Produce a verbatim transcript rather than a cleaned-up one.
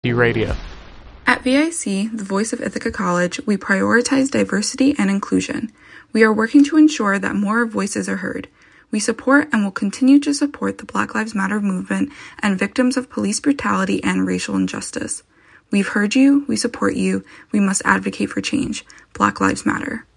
Radio. At V I C, the voice of Ithaca College, we prioritize diversity and inclusion. We are working to ensure that more voices are heard. We support and will continue to support the Black Lives Matter movement and victims of police brutality and racial injustice. We've heard you, we support you, we must advocate for change. Black Lives Matter.